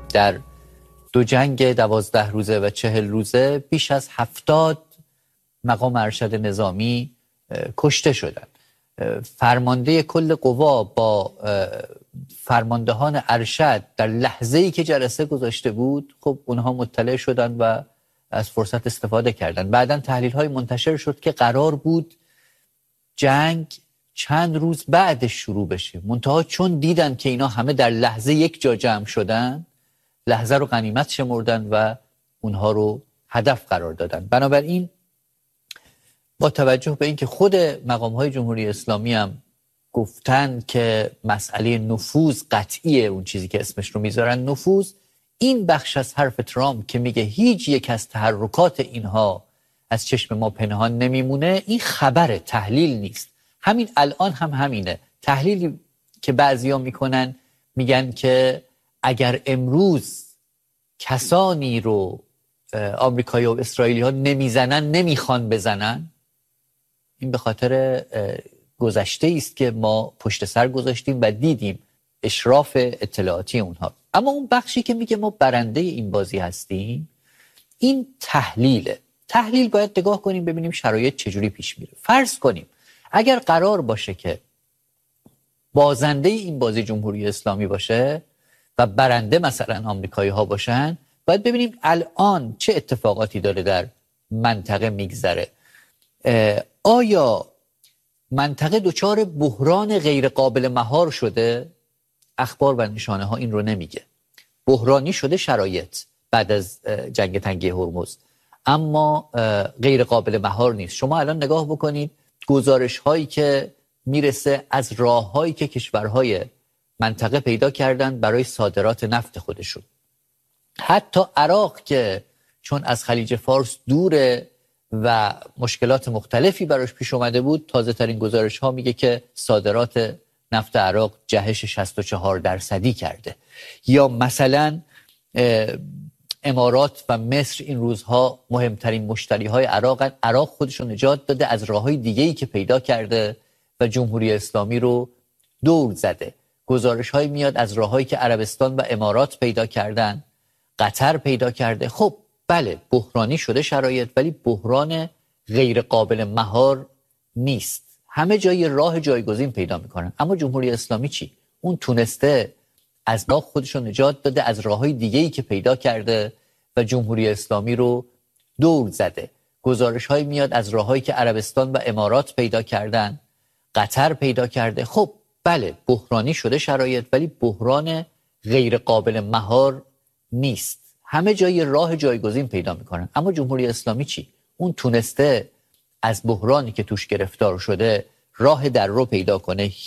در 2 جنگ 12 روزه و 40 روزه بیش از 70 مقام ارشد نظامی کشته شدند. فرمانده کل قوا با فرماندهان ارشد در لحظه‌ای که جلسه گذاشته بود، خب اونها مطلع شدند و از فرصت استفاده کردند. بعداً تحلیل‌های منتشر شد که قرار بود جنگ چند روز بعدش شروع بشه، منتها چون دیدن که اینا همه در لحظه یک جا جمع شدن، لحظه رو غنیمت شمردن و اونها رو هدف قرار دادن. بنابراین با توجه به اینکه خود مقام‌های جمهوری اسلامی هم گفتن که مسئله نفوذ قطعیه، اون چیزی که اسمش رو میذارن نفوذ، این بخش از حرف ترامپ که میگه هیچ یک از تحرکات اینها از چشم ما پنهان نمیمونه، این خبر تحلیل نیست. همین الان هم همینه. تحلیلی که بعضیا میکنن میگن که اگر امروز کسانی رو آمریکایی و اسرائیلی ها نمیزنن، نمیخوان بزنن، این به خاطر گذشته است که ما پشت سر گذاشتیم و دیدیم اشراف اطلاعاتی اونها. اما اون بخشی که میگه ما برنده این بازی هستیم، این تحلیله. تحلیل باید نگاه کنیم ببینیم شرایط چجوری پیش میره. فرض کنیم اگر قرار باشه که بازنده این بازی جمهوری اسلامی باشه و برنده مثلا آمریکایی ها باشن، باید ببینیم الان چه اتفاقاتی داره در منطقه میگذره. آیا منطقه دچار بحران غیر قابل مهار شده؟ اخبار و نشانه ها این رو نمیگه. بحرانی شده شرایط بعد از جنگ تنگی هرمز، اما غیر قابل مهار نیست. شما الان نگاه بکنید گزارش هایی که میرسه از راه هایی که کشورهای منطقه پیدا کردن برای صادرات نفت خودشون. حتی عراق که چون از خلیج فارس دوره و مشکلات مختلفی براش پیش اومده بود، تازه ترین گزارش ها میگه که صادرات نفت عراق جهش 64% کرده. یا مثلا امارات و مصر این روزها مهمترین مشتری های عراق خودشون نجات داده از راه های دیگه‌ای که پیدا کرده و جمهوری اسلامی رو دور زده. گزارش های میاد از راههایی که عربستان و امارات پیدا کردن، قطر پیدا کرده. خب بله بحرانی شده شرایط، ولی بحران غیر قابل مهار نیست. همه جای راه جایگزین پیدا میکنن. اما جمهوری اسلامی چی؟ اون تونسته از راه خودشو نجات داده از راههای دیگه‌ای که پیدا کرده و جمهوری اسلامی رو دور زده. گزارش های میاد از راههایی که عربستان و امارات پیدا کردن، قطر پیدا کرده. خب بله بحرانی شده شرایط، ولی بحران غیر قابل مهار نیست. همه جای راه جایگزین پیدا میکنن. اما جمهوری اسلامی چی؟ اون تونسته از بحرانی که توش گرفتار شده راه در رو پیدا کنه.